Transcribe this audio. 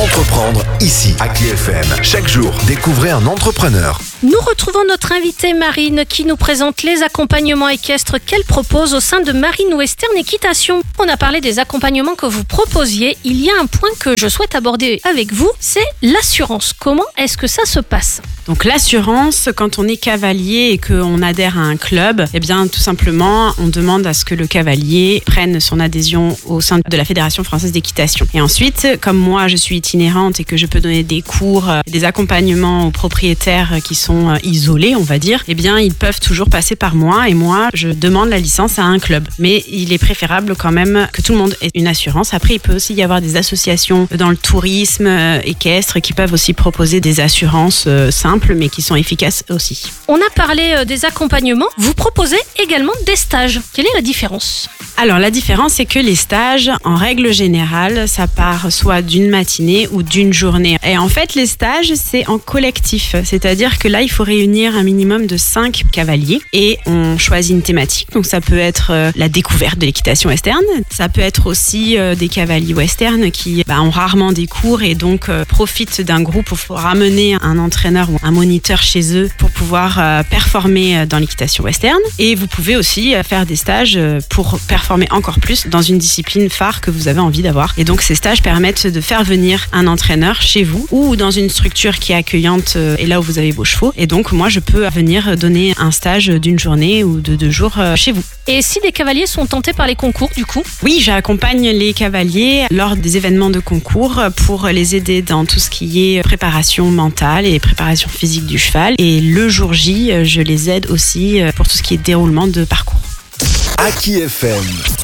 Entreprendre ici, à KFM. Chaque jour, découvrez un entrepreneur. Nous retrouvons notre invitée Marine qui nous présente les accompagnements équestres qu'elle propose au sein de Marine Western Équitation. On a parlé des accompagnements que vous proposiez. Il y a un point que je souhaite aborder avec vous, c'est l'assurance. Comment est-ce que ça se passe ? Donc l'assurance, quand on est cavalier et qu'on adhère à un club, eh bien tout simplement, on demande à ce que le cavalier prenne son adhésion au sein de la Fédération française d'équitation. Et ensuite, comme moi je suis itinérante et que je peux donner des cours, des accompagnements aux propriétaires qui sont isolés, on va dire, eh bien ils peuvent toujours passer par moi et moi je demande la licence à un club. Mais il est préférable quand même que tout le monde ait une assurance. Après, il peut aussi y avoir des associations dans le tourisme équestre qui peuvent aussi proposer des assurances simples mais qui sont efficaces aussi. On a parlé des accompagnements. Vous proposez également des stages. Quelle est la différence ? Alors la différence, c'est que les stages, en règle générale, ça part soit d'une matinée ou d'une journée. Et en fait, les stages, c'est en collectif. C'est-à-dire que là, il faut réunir un minimum de 5 cavaliers et on choisit une thématique. Donc ça peut être la découverte de l'équitation western. Ça peut être aussi des cavaliers western qui ont rarement des cours et donc profitent d'un groupe pour ramener un entraîneur ou un moniteur chez eux pour pouvoir performer dans l'équitation western. Et vous pouvez aussi faire des stages pour performer encore plus dans une discipline phare que vous avez envie d'avoir. Et donc ces stages permettent de faire venir un entraîneur chez vous ou dans une structure qui est accueillante et là où vous avez vos chevaux. Et donc moi je peux venir donner un stage d'une journée ou de 2 jours chez vous. Et si des cavaliers sont tentés par les concours du coup ? Oui, j'accompagne les cavaliers lors des événements de concours pour les aider dans tout ce qui est préparation mentale et préparation physique du cheval. Et le jour J, je les aide aussi pour tout ce qui est déroulement de parcours. À KFM.